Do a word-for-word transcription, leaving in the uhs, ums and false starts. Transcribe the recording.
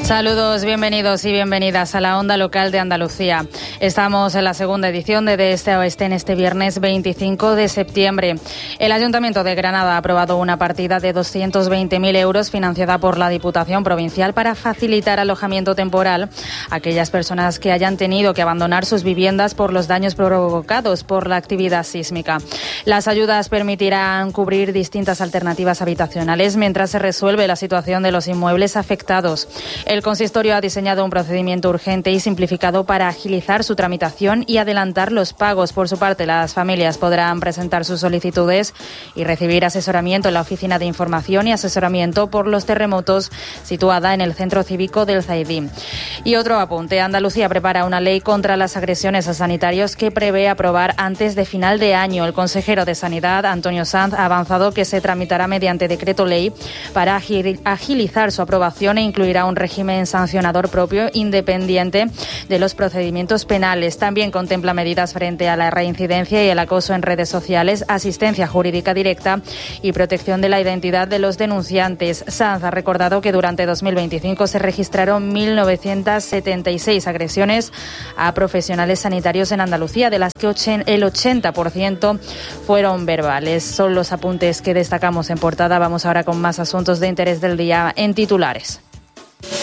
Saludos, bienvenidos y bienvenidas a la Onda Local de Andalucía. Estamos en la segunda edición de De Este a Oeste en este viernes veinticinco de septiembre. El Ayuntamiento de Granada ha aprobado una partida de doscientos veinte mil euros financiada por la Diputación Provincial para facilitar alojamiento temporal a aquellas personas que hayan tenido que abandonar sus viviendas por los daños provocados por la actividad sísmica. Las ayudas permitirán cubrir distintas alternativas habitacionales mientras se resuelve la situación de los inmuebles afectados. El consistorio ha diseñado un procedimiento urgente y simplificado para agilizar su tramitación y adelantar los pagos. Por su parte, las familias podrán presentar sus solicitudes y recibir asesoramiento en la Oficina de Información y Asesoramiento por los Terremotos, situada en el Centro Cívico del Zaidín. Y otro apunte, Andalucía prepara una ley contra las agresiones a sanitarios que prevé aprobar antes de final de año. El consejero de Sanidad, Antonio Sanz, ha avanzado que se tramitará mediante decreto ley para agilizar su aprobación e incluirá un régimen sancionador propio independiente de los procedimientos penales. También contempla medidas frente a la reincidencia y el acoso en redes sociales, asistencia jurídica directa y protección de la identidad de los denunciantes. Sanz ha recordado que durante dos mil veinticinco se registraron mil novecientas setenta y seis agresiones a profesionales sanitarios en Andalucía, de las que el ochenta por ciento fueron verbales. Son los apuntes que destacamos en portada. Vamos ahora con más asuntos de interés del día en titulares.